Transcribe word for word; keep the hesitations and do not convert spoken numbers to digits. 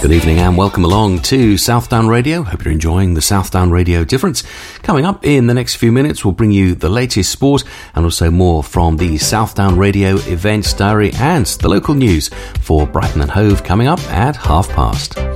Good evening and welcome along to Southdown Radio. Hope you're enjoying the Southdown Radio Difference. Coming up in the next few minutes, we'll bring you the latest sport and also more from the Southdown Radio Events Diary and the local news for Brighton and Hove coming up at half past.